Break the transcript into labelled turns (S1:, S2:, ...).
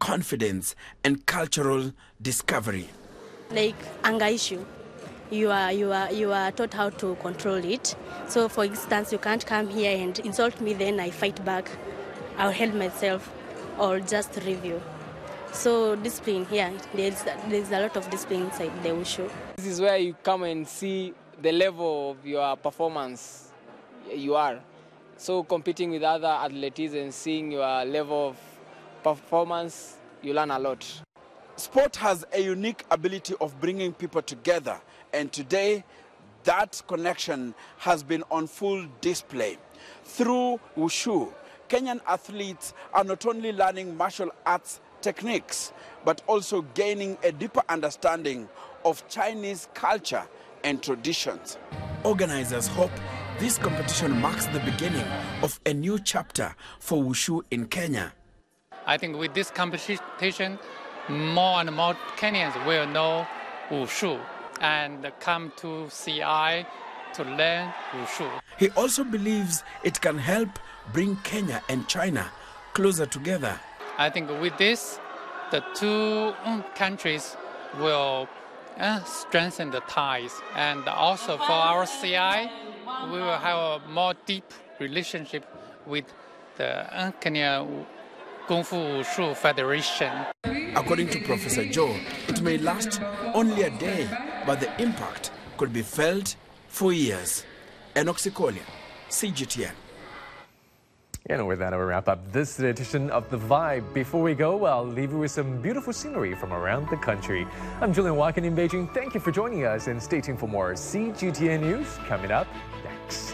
S1: confidence and cultural discovery.
S2: Like anger issue, you are taught how to control it. So for instance, you can't come here and insult me, then I fight back. I'll help myself or just review. So discipline, yeah, there's a lot of discipline inside the Wushu.
S3: This is where you come and see the level of your performance you are. So competing with other athletes and seeing your level of performance, you learn a lot.
S1: Sport has a unique ability of bringing people together, and today that connection has been on full display. Through Wushu, Kenyan athletes are not only learning martial arts techniques, but also gaining a deeper understanding of Chinese culture and traditions. Organizers hope this competition marks the beginning of a new chapter for Wushu in Kenya.
S4: I think with this competition, more and more Kenyans will know Wushu and come to CI to learn Wushu.
S1: He also believes it can help bring Kenya and China closer together.
S4: I think with this, the two countries will strengthen the ties. And also for our CI, we will have a more deep relationship with the Kenya Kung Fu Wushu Federation.
S1: According to Professor Joe, it may last only a day, but the impact could be felt for years. Enoch Sikolia, CGTN.
S5: And with that, I will wrap up this edition of The Vibe. Before we go, I'll leave you with some beautiful scenery from around the country. I'm Julian Walken in Beijing. Thank you for joining us, and stay tuned for more CGTN news coming up next.